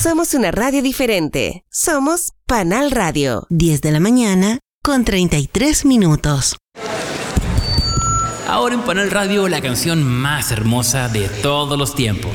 Somos una radio diferente. Somos Panal Radio. 10 de la mañana con 33 minutos. Ahora en Panal Radio, la canción más hermosa de todos los tiempos.